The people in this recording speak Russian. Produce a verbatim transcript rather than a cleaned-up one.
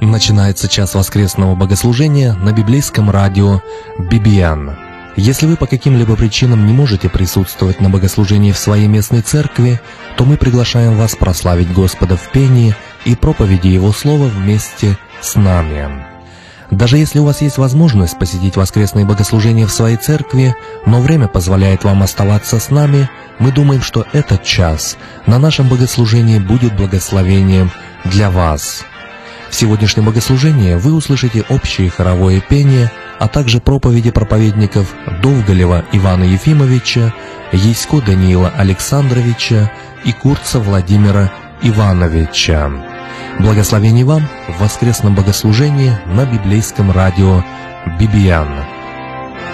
Начинается час воскресного богослужения на библейском радио Бибиан. Если вы по каким-либо причинам не можете присутствовать на богослужении в своей местной церкви, то мы приглашаем вас прославить Господа в пении и проповеди Его Слова вместе с нами. Даже если у вас есть возможность посетить воскресные богослужения в своей церкви, но время позволяет вам оставаться с нами, мы думаем, что этот час на нашем богослужении будет благословением для вас. В сегодняшнем богослужении вы услышите общее хоровое пение, а также проповеди проповедников Довголева Ивана Ефимовича, Ясько Даниила Александровича и Курца Владимира Ивановича. Благословений вам в воскресном богослужении на библейском радио Бибиан.